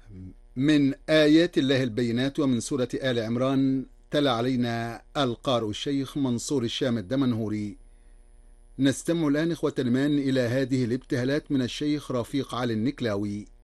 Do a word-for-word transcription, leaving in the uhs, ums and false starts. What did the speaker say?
من آيات الله البينات ومن سورة آل عمران. تلا علينا القارئ الشيخ منصور الشام الدمنهوري. نستمع الآن إخوة الإيمان إلى هذه الابتهالات من الشيخ رفيق علي النكلاوي.